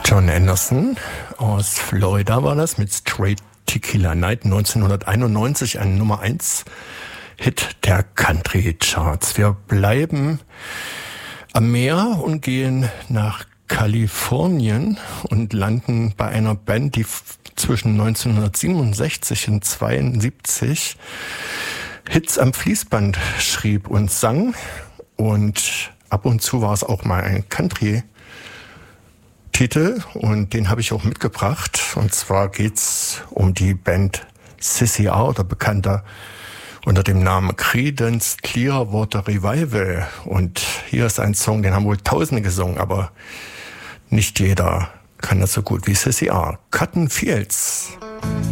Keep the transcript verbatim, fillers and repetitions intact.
John Anderson aus Florida war das mit Straight Tequila Night neunzehnhunderteinundneunzig, ein Nummer eins Hit der Country Charts. Wir bleiben am Meer und gehen nach Kalifornien und landen bei einer Band, die zwischen neunzehnhundertsiebenundsechzig und zweiundsiebzig Hits am Fließband schrieb und sang. Und ab und zu war es auch mal ein Country Titel und den habe ich auch mitgebracht. Und zwar geht's um die Band C C R oder bekannter unter dem Namen Creedence Clearwater Revival. Und hier ist ein Song, den haben wohl Tausende gesungen, aber nicht jeder kann das so gut wie C C R. Cotton Fields.